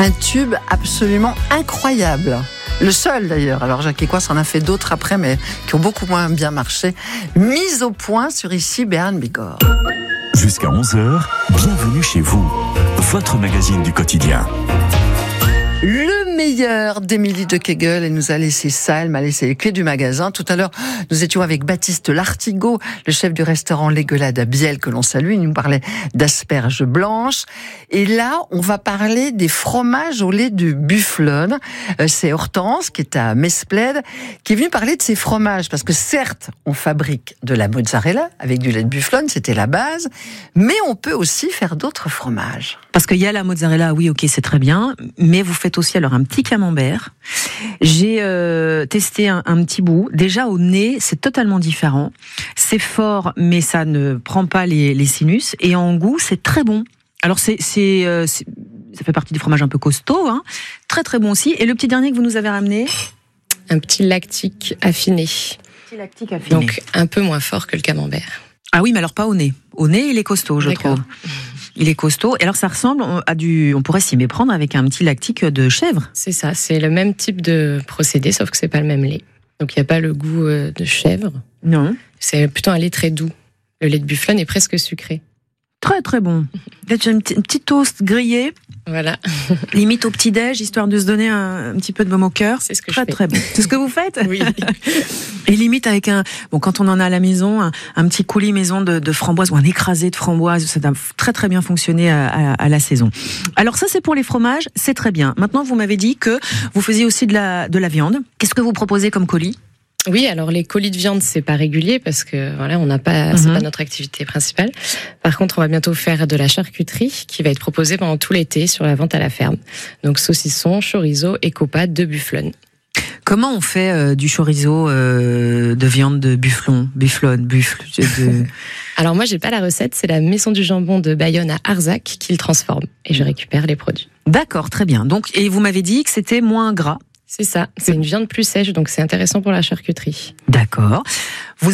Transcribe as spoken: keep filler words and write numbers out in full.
Un tube absolument incroyable. Le seul d'ailleurs. Alors Jacques Ecosse en a fait d'autres après, mais qui ont beaucoup moins bien marché. Mise au point sur Ici Béarn Bigorre. Jusqu'à onze heures, bienvenue chez vous. Votre magazine du quotidien. Le meilleur d'Émilie de Kegel, elle nous a laissé ça, elle m'a laissé les clés du magasin. Tout à l'heure, nous étions avec Baptiste Lartigot, le chef du restaurant Les Gueulades à Biel, que l'on salue. Il nous parlait d'asperges blanches. Et là, on va parler des fromages au lait de bufflone. Euh, c'est Hortense, qui est à Mesplède, qui est venue parler de ces fromages. Parce que certes, on fabrique de la mozzarella avec du lait de bufflone, c'était la base. Mais on peut aussi faire d'autres fromages. Parce qu'il y a la mozzarella, oui, ok, c'est très bien. Mais vous faites aussi alors un petit camembert. J'ai euh, testé un, un petit bout. Déjà au nez, c'est totalement différent. C'est fort, mais ça ne prend pas les, les sinus. Et en goût, c'est très bon. Alors c'est, c'est, euh, c'est, ça fait partie des fromages un peu costauds, hein. Très très bon aussi. Et le petit dernier que vous nous avez ramené, un petit lactique affiné. Petit lactique affiné. Donc un peu moins fort que le camembert. Ah oui, mais alors pas au nez. Au nez, il est costaud, je D'accord. trouve. Il est costaud. Et alors, ça ressemble à du. On pourrait s'y méprendre avec un petit lactique de chèvre. C'est ça, c'est le même type de procédé, sauf que c'est pas le même lait. Donc il n'y a pas le goût de chèvre. Non. C'est plutôt un lait très doux. Le lait de bufflone est presque sucré. Très très bon. Peut-être une petite toast grillée. Voilà. Limite au petit-déj, histoire de se donner un, un petit peu de baume au cœur. C'est ce que très, je fais. Très bon. C'est ce que vous faites ? Oui. Et limite avec un, bon, quand on en a à la maison, un, un petit coulis maison de, de framboises ou un écrasé de framboises, ça a très très bien fonctionné à, à, à la saison. Alors ça, c'est pour les fromages, c'est très bien. Maintenant, vous m'avez dit que vous faisiez aussi de la, de la viande. Qu'est-ce que vous proposez comme colis ? Oui, alors les colis de viande, c'est pas régulier parce que voilà, on n'a pas, mm-hmm. c'est pas notre activité principale. Par contre, on va bientôt faire de la charcuterie qui va être proposée pendant tout l'été sur la vente à la ferme. Donc saucisson, chorizo et copa de bufflone. Comment on fait euh, du chorizo euh, de viande de bufflon, bufflone, buffle de... Alors moi, j'ai pas la recette, c'est la maison du jambon de Bayonne à Arzac qui le transforme et je récupère les produits. D'accord, très bien. Donc, et vous m'avez dit que c'était moins gras. C'est ça, c'est une viande plus sèche, donc c'est intéressant pour la charcuterie. D'accord. Vous